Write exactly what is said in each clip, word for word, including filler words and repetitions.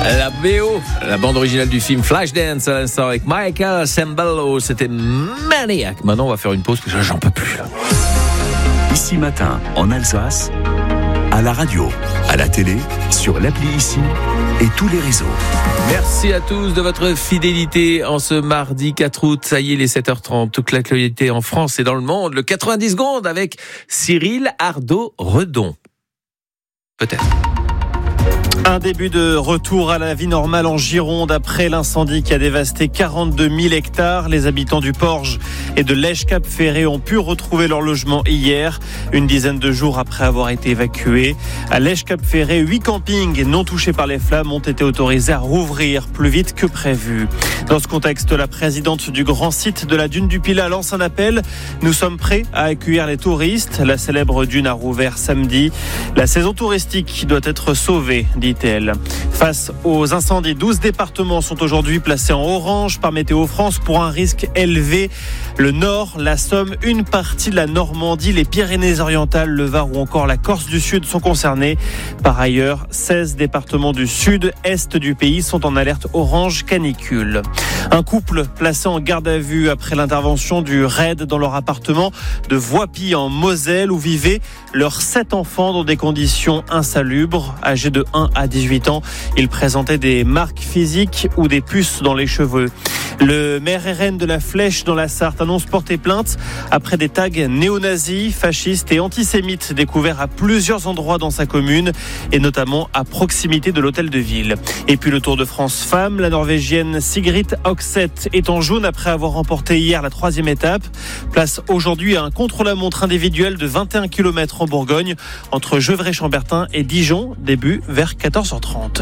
La B O, la bande originale du film Flashdance à l'instant avec Michael Sembello, c'était Maniac. Maintenant on va faire une pause parce que j'en peux plus là. Ici Matin en Alsace, à la radio, à la télé, sur l'appli Ici et tous les réseaux. Merci à tous de votre fidélité en ce mardi quatre août. Ça y est, les sept heures trente. Toute l'actualité en France et dans le monde. Le quatre-vingt-dix secondes avec Cyril Ardo-Redon. Peut-être. Un début de retour à la vie normale en Gironde après l'incendie qui a dévasté quarante-deux mille hectares. Les habitants du Porge et de Lège-Cap-Ferré ont pu retrouver leur logement hier, une dizaine de jours après avoir été évacués. À Lège-Cap-Ferré, huit campings non touchés par les flammes ont été autorisés à rouvrir plus vite que prévu. Dans ce contexte, la présidente du grand site de la dune du Pilat lance un appel. Nous sommes prêts à accueillir les touristes. La célèbre dune a rouvert samedi. La saison touristique doit être sauvée, dit-elle. Face aux incendies, douze départements sont aujourd'hui placés en orange par Météo France pour un risque élevé. Le Nord, la Somme, une partie de la Normandie, les Pyrénées-Orientales, le Var ou encore la Corse du Sud sont concernés. Par ailleurs, seize départements du sud-est du pays sont en alerte orange canicule. Un couple placé en garde à vue après l'intervention du raid dans leur appartement de Voipy en Moselle où vivaient leurs sept enfants dans des conditions insalubres. Âgés de un à dix-huit ans, ils présentaient des marques physiques ou des puces dans les cheveux. Le maire R N de la Flèche dans la Sarthe annonce porter plainte après des tags néo-nazis, fascistes et antisémites découverts à plusieurs endroits dans sa commune et notamment à proximité de l'hôtel de ville. Et puis le Tour de France femmes, la Norvégienne Sigrid Oxeth est en jaune après avoir remporté hier la troisième étape. Place aujourd'hui à un contre-la-montre individuel de vingt et un kilomètres en Bourgogne entre Gevrey-Chambertin et Dijon, début vers quatorze heures trente.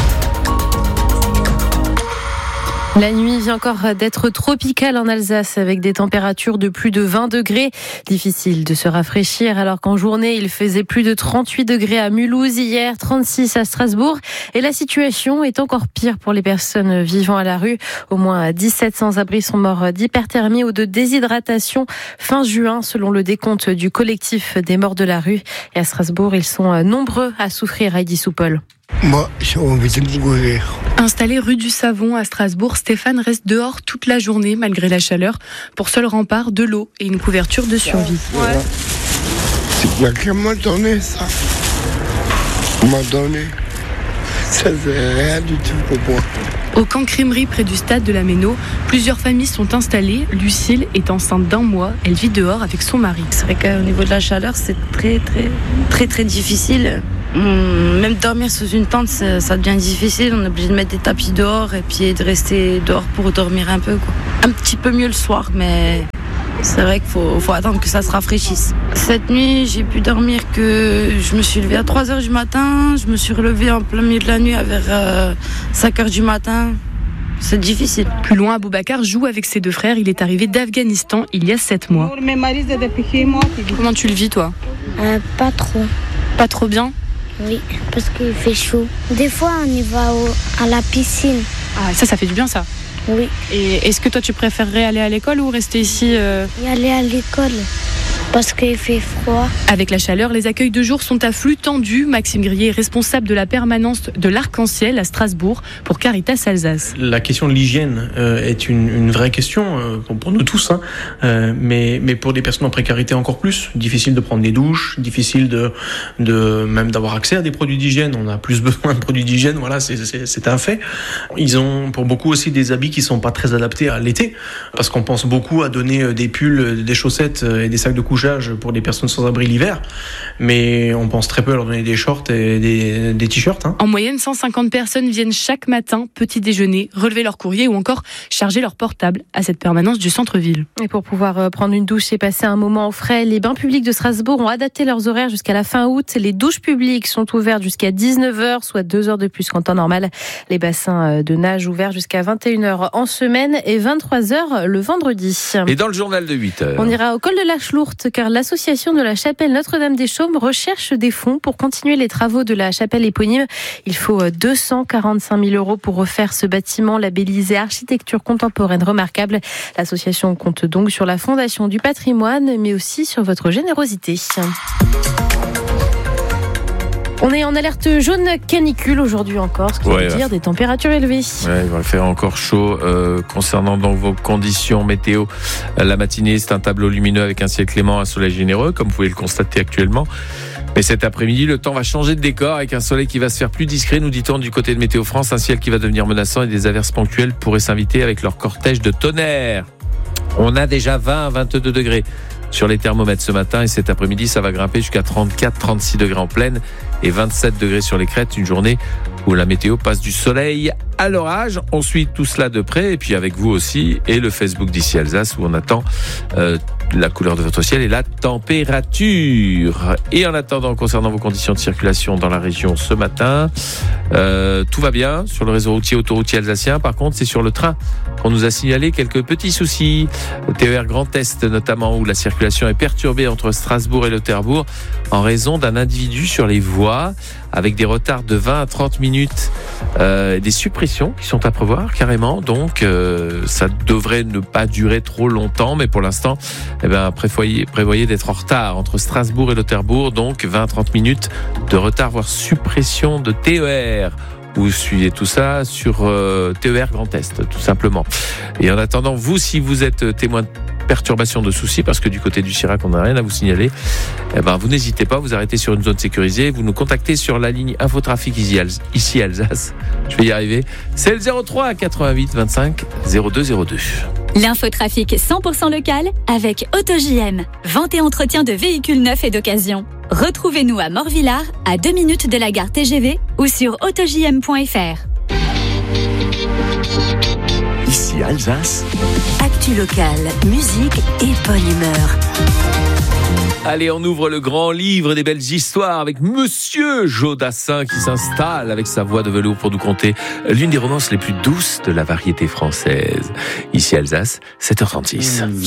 La nuit vient encore d'être tropicale en Alsace avec des températures de plus de vingt degrés. Difficile de se rafraîchir alors qu'en journée, il faisait plus de trente-huit degrés à Mulhouse hier, trente-six à Strasbourg. Et la situation est encore pire pour les personnes vivant à la rue. Au moins dix-sept sans-abri sont morts d'hyperthermie ou de déshydratation fin juin selon le décompte du collectif des morts de la rue. Et à Strasbourg, ils sont nombreux à souffrir. Heidi Soupol. Moi, j'ai envie de mourir. Installé rue du Savon à Strasbourg, Stéphane reste dehors toute la journée malgré la chaleur pour seul rempart de l'eau et une couverture de survie. Ouais. C'est quelqu'un m'a donné ça. M'a donné. Ça c'est rien du tout pour moi. Au camp Crèmerie près du stade de la Méno, plusieurs familles sont installées. Lucille est enceinte d'un mois. Elle vit dehors avec son mari. C'est vrai qu'au niveau de la chaleur, c'est très très très très difficile. Même dormir sous une tente, ça, ça devient difficile. On est obligé de mettre des tapis dehors et puis de rester dehors pour dormir un peu, quoi. Un petit peu mieux le soir, mais c'est vrai qu'il faut, faut attendre que ça se rafraîchisse. Cette nuit, j'ai pu dormir que je me suis levée à trois heures du matin. Je me suis relevée en plein milieu de la nuit à vers euh, cinq heures du matin. C'est difficile. Plus loin, Aboubacar joue avec ses deux frères. Il est arrivé d'Afghanistan il y a sept mois. Comment tu le vis, toi ? euh, Pas trop. Pas trop bien ? Oui, parce qu'il fait chaud. Des fois, on y va au, à la piscine. Ah, ça, ça fait du bien, ça ? Oui. Et est-ce que toi, tu préférerais aller à l'école ou rester ici euh... Y aller à l'école, parce qu'il fait froid. Avec la chaleur, les accueils de jour sont à flux tendu. Maxime Grillet est responsable de la permanence de l'Arc-en-Ciel à Strasbourg pour Caritas Alsace. La question de l'hygiène euh, est une, une vraie question euh, pour nous tous, hein, euh, mais, mais pour des personnes en précarité encore plus. Difficile de prendre des douches, difficile de, de même d'avoir accès à des produits d'hygiène. On a plus besoin de produits d'hygiène, voilà, c'est, c'est, c'est un fait. Ils ont pour beaucoup aussi des habits qui sont pas très adaptés à l'été, parce qu'on pense beaucoup à donner des pulls, des chaussettes et des sacs de couchage pour les personnes sans abri l'hiver, mais on pense très peu à leur donner des shorts et des, des t-shirts. Hein. En moyenne, cent cinquante personnes viennent chaque matin, petit déjeuner, relever leur courrier ou encore charger leur portable à cette permanence du centre-ville. Et pour pouvoir prendre une douche et passer un moment au frais, les bains publics de Strasbourg ont adapté leurs horaires jusqu'à la fin août. Les douches publiques sont ouvertes jusqu'à dix-neuf heures, soit deux heures de plus qu'en temps normal. Les bassins de nage ouverts jusqu'à vingt et une heures en semaine et vingt-trois heures le vendredi. Et dans le journal de huit heures, on ira au col de la Schlourte car l'association de la chapelle Notre-Dame-des-Chaumes recherche des fonds pour continuer les travaux de la chapelle éponyme. Il faut deux cent quarante-cinq mille euros pour refaire ce bâtiment labellisé architecture contemporaine remarquable. L'association compte donc sur la Fondation du patrimoine, mais aussi sur votre générosité. On est en alerte jaune canicule aujourd'hui encore, ce qui Ouais, veut ouais. dire des températures élevées. Ouais, il va faire encore chaud. Euh, concernant donc vos conditions météo, la matinée, c'est un tableau lumineux avec un ciel clément, un soleil généreux, comme vous pouvez le constater actuellement. Mais cet après-midi, le temps va changer de décor avec un soleil qui va se faire plus discret, nous dit-on du côté de Météo France, un ciel qui va devenir menaçant et des averses ponctuelles pourraient s'inviter avec leur cortège de tonnerre. On a déjà vingt à vingt-deux degrés sur les thermomètres ce matin et cet après-midi, ça va grimper jusqu'à trente-quatre à trente-six degrés en plaine et vingt-sept degrés sur les crêtes. Une journée où la météo passe du soleil à l'orage. On suit tout cela de près et puis avec vous aussi et le Facebook d'Ici Alsace où on attend euh, la couleur de votre ciel et la température. Et en attendant, concernant vos conditions de circulation dans la région ce matin, euh, tout va bien sur le réseau routier autoroutier alsacien. Par contre, c'est sur le train qu'on nous a signalé quelques petits soucis. Au T E R Grand Est notamment, où la circulation est perturbée entre Strasbourg et Lauterbourg en raison d'un individu sur les voies avec des retards de vingt à trente minutes, euh, des suppressions qui sont à prévoir carrément. Donc, euh, ça devrait ne pas durer trop longtemps, mais pour l'instant, eh ben, prévoyez, prévoyez d'être en retard entre Strasbourg et Lauterbourg, donc vingt à trente minutes de retard, voire suppression de T E R. Vous suivez tout ça sur euh, T E R Grand Est, tout simplement. Et en attendant, vous, si vous êtes témoin de perturbation de soucis, parce que du côté du Chirac, on n'a rien à vous signaler, eh ben, vous n'hésitez pas, vous arrêtez sur une zone sécurisée, vous nous contactez sur la ligne Infotrafic ici Alsace. Je vais y arriver. C'est le zéro trois quatre-vingt-huit vingt-cinq zéro deux zéro deux. L'infotrafic cent pour cent local avec Auto-J M. Vente et entretien de véhicules neufs et d'occasion. Retrouvez-nous à Morvillard, à deux minutes de la gare T G V ou sur auto j m point f r. Ici Alsace. Actu locale, musique et bonne humeur. Allez, on ouvre le grand livre des belles histoires avec Monsieur Jodassin qui s'installe avec sa voix de velours pour nous conter l'une des romances les plus douces de la variété française. Ici Alsace, sept heures trente-six.